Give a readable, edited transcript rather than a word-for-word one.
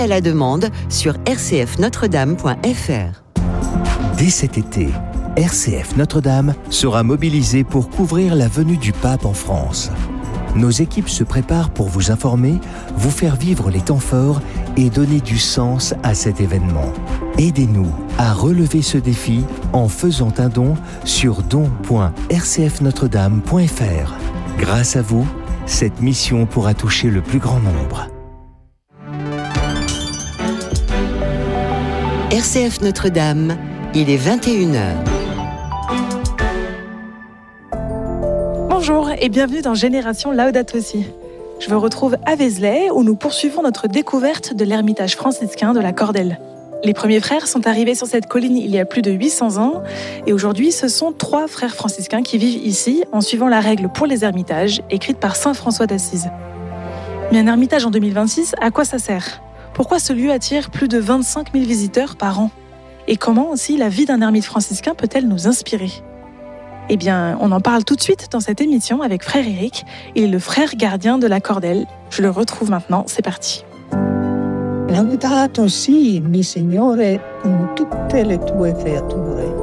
à la demande sur rcfnotredame.fr. Dès cet été, RCF Notre-Dame sera mobilisée pour couvrir la venue du pape en France. Nos équipes se préparent pour vous informer, vous faire vivre les temps forts et donner du sens à cet événement. Aidez-nous à relever ce défi en faisant un don sur don.rcfnotredame.fr. Grâce à vous, cette mission pourra toucher le plus grand nombre. RCF Notre-Dame, il est 21h. Bonjour et bienvenue dans Génération Laudato Si. Je vous retrouve à Vézelay où nous poursuivons notre découverte de l'ermitage franciscain de la Cordelle. Les premiers frères sont arrivés sur cette colline il y a plus de 800 ans et aujourd'hui ce sont 3 frères franciscains qui vivent ici en suivant la règle pour les ermitages écrite par saint François d'Assise. Mais un ermitage en 2026, à quoi ça sert ? Pourquoi ce lieu attire plus de 25 000 visiteurs par an ? Et comment aussi la vie d'un ermite franciscain peut-elle nous inspirer ? Eh bien, on en parle tout de suite dans cette émission avec frère Éric. Il est le frère gardien de la Cordelle. Je le retrouve maintenant, c'est parti. Laudato si, mi Signore, con tutte le tue creature.